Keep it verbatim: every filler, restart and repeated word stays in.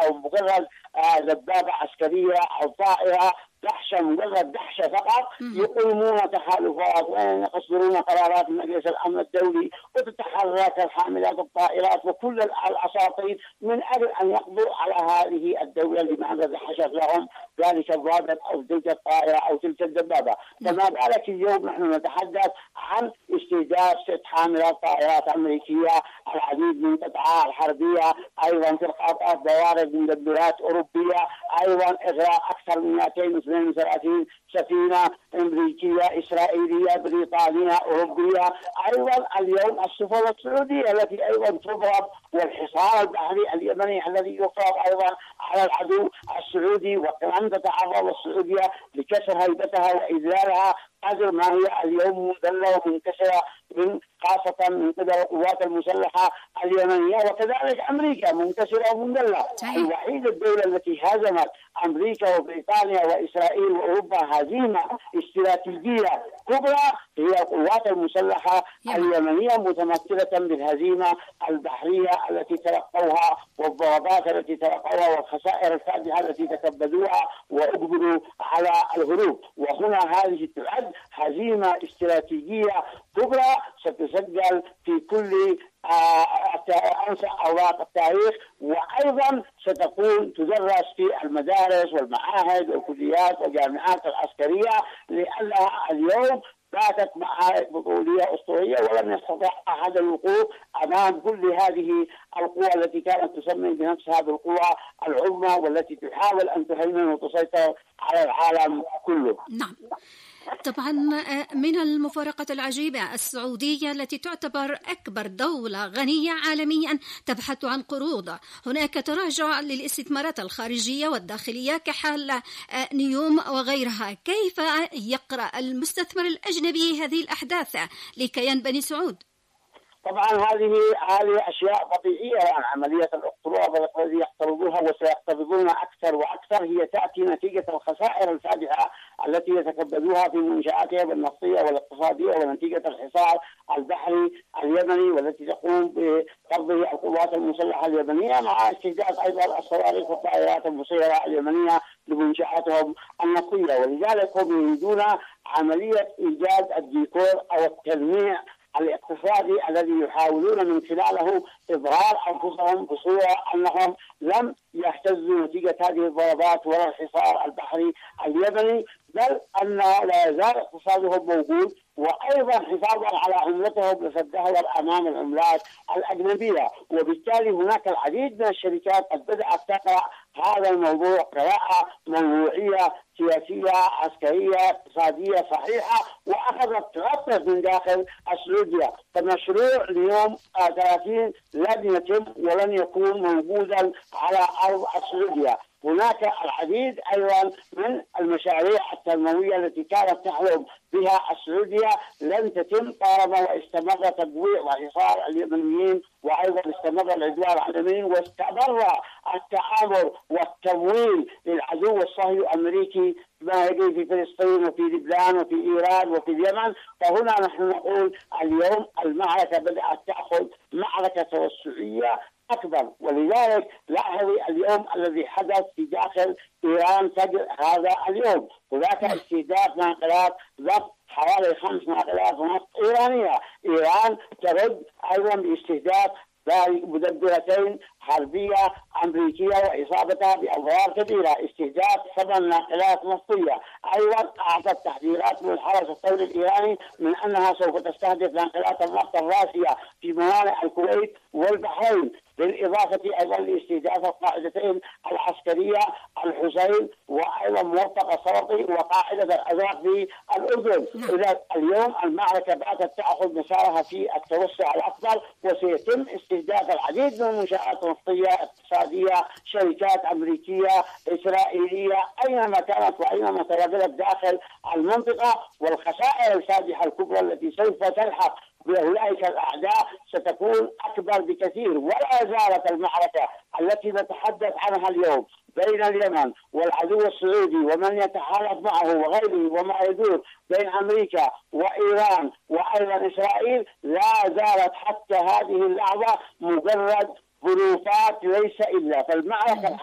أو مجرد دبابة عسكرية أو طائرة، دحشة مجرد دحشة فقط، يقيمون تحالفات ويقصدرون قرارات مجلس الأمن الدولي، وتتحرك الحاملات الطائرات وكل الأساطيل من أجل أن يقضوا على هذه الدولة لماذا دحشت لهم ذلك الضابط أو تلك الطائرة أو تلك الدبابة. فما بالك اليوم نحن نتحدث عن استهداف ست حاملات طائرات أمريكية، العديد من القطاعات الحربية، أيضا فرقات بوارج مدبرات أوروبية، أيضا إغراق أكثر من مئتين واثنين وثلاثين سفينة أمريكية إسرائيلية بريطانية أوروبية، أيضا اليوم السفن السعودية التي أيضا تضرب، والحصار البحري اليمني الذي يفرض أيضا على العدو السعودي، وكمان تتعرض السعودية لكسر هيبتها وإذلالها قدر ما هي اليوم مذلة ومنكسرة من خاصة من قبل القوات المسلحة اليمنية، وكذلك أمريكا منكسرة ومذلة. الوحيدة الدولة التي هزمت أمريكا وبريطانيا وإسرائيل وأوروبا هزيمة استراتيجية كبرى هي القوات المسلحة اليمنية، متمثلة بالهزيمة البحرية التي تلقوها والضربات التي تلقوها والخسائر الفادحة التي تكبدوها وأجبروا على الهروب. وهنا هذه تعد هزيمة استراتيجية كبرى ستسجل في كل أنسى أوراق التاريخ، وأيضا ستكون تدرس في المدارس والمعاهد والكليات والجامعات العسكرية، لأنها اليوم باتت معارك بطولية أسطورية ولم يستطع أحد الوقوف أمام كل هذه القوى التي كانت تسمي بنفسها بالقوى العظمى والتي تحاول أن تهيمن وتسيطر على العالم كله. نعم. طبعا من المفارقة العجيبة السعودية التي تعتبر أكبر دولة غنية عالميا تبحث عن قروض، هناك تراجع للاستثمارات الخارجية والداخلية كحال نيوم وغيرها. كيف يقرأ المستثمر الأجنبي هذه الأحداث لكي ينبني سعود؟ طبعا هذه هذه اشياء طبيعيه، يعني عمليه الاقتراض الذي يقترضوها وسيقترضون اكثر واكثر هي تاتي نتيجه الخسائر الفادحه التي يتكبدوها في منشاتهم النفطيه والاقتصاديه، ونتيجه الحصار البحري اليمني والتي تقوم بقبضه القوات المسلحه اليمنيه، مع استهداف ايضا الصواريخ والطائرات المسيره اليمنيه لمنشاتهم النفطيه. ولذلك هم يريدون عمليه ايجاد الديكور او التلميع الاقتصادي الذي يحاولون من خلاله إظهار أنفسهم بصورة أنهم لم يهتزوا نتيجة هذه الضربات ولا الحصار البحري اليمني، بل أن لا يزال اقتصادهم موجود، وأيضا حفاظا على عملتهم لتدهور أمام العملات الأجنبية. وبالتالي هناك العديد من الشركات قد بدأت تقرأ هذا الموضوع قراءة موضوعية سياسية عسكرية اقتصادية صحيحة، وأخذت تعطف من داخل السعودية. فمشروع اليوم ثلاثين لن يتم ولن يكون موجودا على أرض السعودية. هناك العديد أيضا من المشاريع التنموية التي كانت تحلم بها السعودية لن تتم طالما واستمر تبويع وحصار اليمنيين، وأيضا استمر العدوان على اليمنيين، واستمر التآمر والتمويل للعدو الصهيوني الأمريكي ما يجري في فلسطين وفي لبنان وفي إيران وفي اليمن. فهنا نحن نقول اليوم المعركة بدأت تأخذ معركة توسعية أكبر. ولذلك لاحظي اليوم الذي حدث في داخل إيران فجر هذا اليوم، هناك استهداف ناقلات ضبط حوالي خمس ناقلات نفط إيرانية. إيران ترد أيضا باستهداف مدبرتين حربية أمريكية وإصابتها بأضرار كبيرة، استهداف ثمان ناقلات نفطية. أيضا أعطت تحذيرات من الحرس الثوري الإيراني من أنها سوف تستهدف ناقلات النفط الراسية في موانئ الكويت والبحرين، بالإضافة أيضا لاستهداف القاعدتين العسكرية الحسين وأيضا موفق السلطي وقاعدة الأزرق في الأردن. إذا اليوم المعركة باتت تأخذ مسارها في التوسع الأكبر، وسيتم استهداف العديد من المنشآت النفطية اقتصادية، شركات أمريكية إسرائيلية أينما كانت وأينما تواجدت داخل المنطقة. والخسائر الفادحة الكبرى التي سوف تلحق بأولئك الأعداء ستكون أكبر بكثير. ولا زالت المعركة التي نتحدث عنها اليوم بين اليمن والعدو السعودي ومن يتحالف معه وغيره وما يدور بين أمريكا وإيران وأيضا إسرائيل لا زالت حتى هذه اللحظة مجرد بروفات ليس إلا. فالمعركة